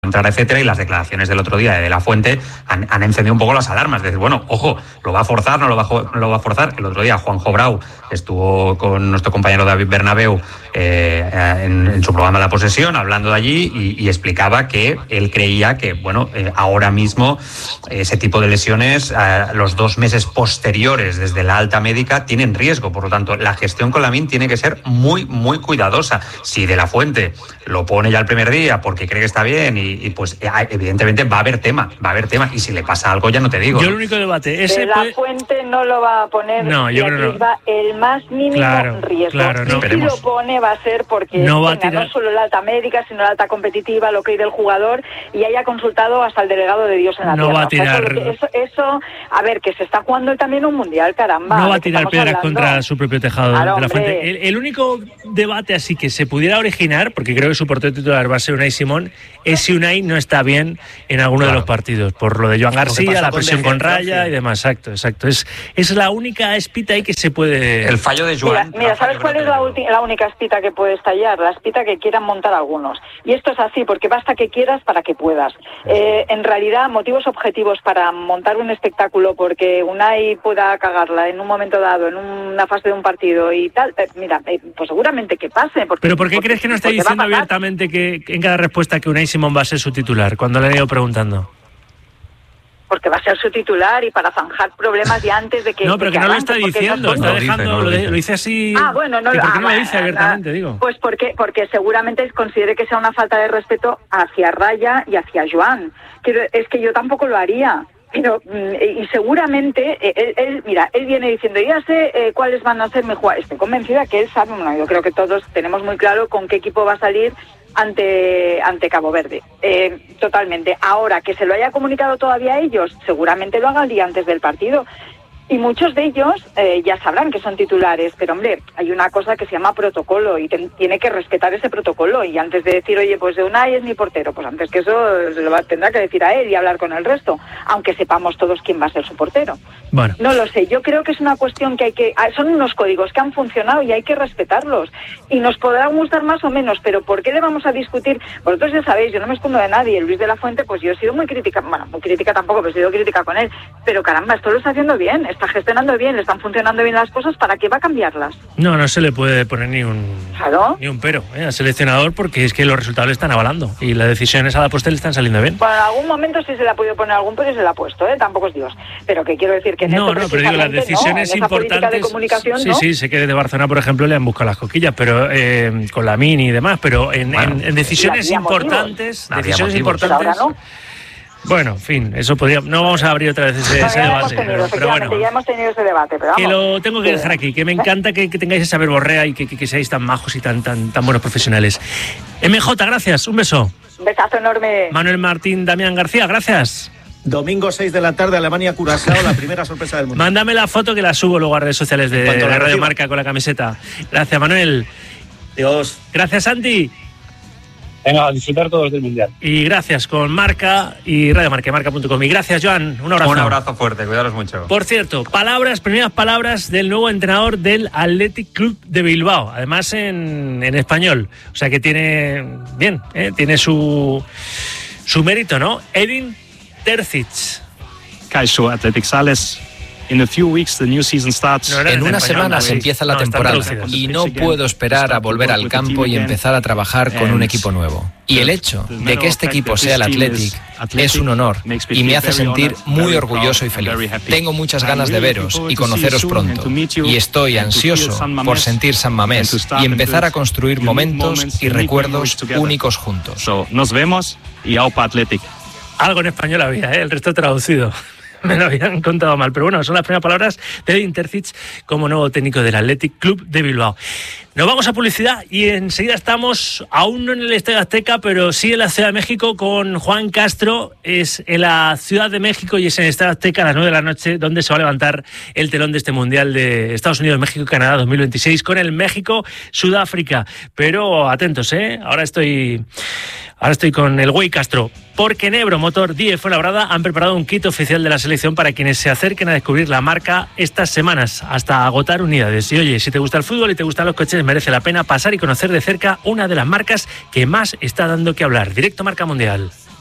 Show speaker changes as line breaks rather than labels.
entrar, etcétera, y las declaraciones del otro día de la Fuente han encendido un poco las alarmas, de decir, bueno, ojo, ¿lo va a forzar, no lo va a forzar? El otro día Juanjo Brau estuvo con nuestro compañero David Bernabéu en su programa La Posesión, hablando de allí, y explicaba que él creía que, bueno, ahora mismo ese tipo de lesiones, los 2 meses posteriores desde la alta médica, tienen riesgo. Por lo tanto, la gestión con Lamine tiene que ser muy, muy cuidadosa. Si de la Fuente lo pone ya el primer día porque cree que está bien, y pues evidentemente va a haber tema, y si le pasa algo ya no te digo.
Yo el único debate ese
la Fuente no lo va a poner,
no, yo creo
no. El más mínimo riesgo.
Claro, no.
Y si lo pone va a ser porque
no va a tirar...
no solo la alta médica, sino la alta competitiva, lo que hay del jugador, y haya consultado hasta el delegado de Dios en la tierra.
Va a tirar...
eso, a ver, que se está jugando también un mundial, caramba.
No va a tirar piedras contra su propio tejado,
claro,
de la Fuente. El único debate así que se pudiera originar, porque creo que su portero titular va a ser Unai Simón, es si Unai no está bien en alguno de los partidos, por lo de Joan García, la presión con Raya y demás. Exacto. Es la única espita ahí que se puede...
El fallo de Joan...
Mira, ¿sabes cuál es la única espita que puede estallar? La espita que quieran montar algunos. Y esto es así, porque basta que quieras para que puedas. En realidad, motivos objetivos para montar un espectáculo porque Unai pueda cagarla en un momento dado, en una fase de un partido y tal, pues seguramente que pase.
¿Pero por qué crees que no está diciendo abiertamente que en cada respuesta que Unai Simón va a ser su titular, cuando le han ido preguntando?
Porque va a ser su titular y para zanjar problemas ya antes de que...
No, pero que no lo está diciendo, está dejando, lo dice así...
Bueno,
no lo dice abiertamente, digo.
Pues porque seguramente considere que sea una falta de respeto hacia Raya y hacia Joan. Es que yo tampoco lo haría. Pero, y seguramente, él viene diciendo, ya sé cuáles van a ser mi jugadores. Estoy convencida que él sabe, yo creo que todos tenemos muy claro con qué equipo va a salir ante Cabo Verde. Totalmente. Ahora, que se lo haya comunicado todavía a ellos, seguramente lo haga el día antes del partido. Y muchos de ellos ya sabrán que son titulares, pero hombre, hay una cosa que se llama protocolo y tiene que respetar ese protocolo. Y antes de decir, oye, pues Unai es mi portero, pues antes que eso tendrá que decir a él y hablar con el resto, aunque sepamos todos quién va a ser su portero.
Bueno.
No lo sé, yo creo que es una cuestión que son unos códigos que han funcionado y hay que respetarlos. Y nos podrán gustar más o menos, pero ¿por qué le vamos a discutir? Vosotros ya sabéis, yo no me escondo de nadie. Luis de la Fuente, pues yo he sido muy crítica, muy crítica tampoco, pero he sido crítica con él. Pero caramba, esto lo está haciendo bien, está gestionando bien, le están funcionando bien las cosas, ¿para qué va a cambiarlas?
No se le puede poner ni un pero al seleccionador, porque es que los resultados le están avalando y las decisiones a la postre le están saliendo bien.
Bueno, en algún momento sí se le ha podido poner algún pero se le ha puesto, tampoco es Dios. Pero que quiero decir que en
pero digo, las decisiones importantes...
de comunicación,
sí, sé que desde Barcelona, por ejemplo, le han buscado las coquillas, pero con Lamine y demás, pero en decisiones importantes... Decisiones importantes...
Ahora no.
Bueno, en fin, eso podría... No vamos a abrir otra vez ese debate. Pero bueno,
ya hemos tenido ese debate, pero vamos.
Que lo tengo que dejar aquí, que me encanta que tengáis esa verborrea y que seáis tan majos y tan buenos profesionales. MJ, gracias, un beso.
Un besazo enorme.
Manuel Martín, Damián García, gracias.
Domingo 6 de la tarde, Alemania-Curazao, la primera sorpresa del mundo.
Mándame la foto que la subo luego a redes sociales de la Radio Marca con la camiseta. Gracias, Manuel.
Dios.
Gracias, Santi.
Venga, a disfrutar todos del Mundial.
Y gracias con Marca y Radio Marca, marca.com. Y gracias, Joan. Un abrazo.
Un abrazo fuerte, cuidaros mucho.
Por cierto, primeras palabras del nuevo entrenador del Athletic Club de Bilbao. Además en español. O sea que tiene su mérito, ¿no? Edin Terzic.
Kaixo, Athletic Sales. In a few weeks, the new season starts.
En unas semanas empieza la temporada y no puedo esperar a volver al campo y empezar a trabajar con un equipo nuevo. Y el hecho de que este equipo sea el Athletic es un honor y me hace sentir muy orgulloso y feliz. Tengo muchas ganas de veros y conoceros pronto y estoy ansioso por sentir San Mamés y empezar a construir momentos y recuerdos únicos juntos.
Nos vemos y aupa Athletic.
Algo en español había, el resto traducido. Me lo habían contado mal, pero bueno, son las primeras palabras de Edin Terzic como nuevo técnico del Athletic Club de Bilbao. Nos vamos a publicidad y enseguida estamos, aún no en el Estadio Azteca, pero sí en la Ciudad de México con Juan Castro. Es en la Ciudad de México y es en el Estadio Azteca a las 9 de la noche donde se va a levantar el telón de este Mundial de Estados Unidos, México y Canadá 2026 con el México-Sudáfrica. Pero atentos, Ahora estoy con el güey Castro, porque en Ebro Motor Die Fuenlabrada han preparado un kit oficial de la selección para quienes se acerquen a descubrir la marca estas semanas, hasta agotar unidades. Y oye, si te gusta el fútbol y te gustan los coches, merece la pena pasar y conocer de cerca una de las marcas que más está dando que hablar. Directo Marca Mundial.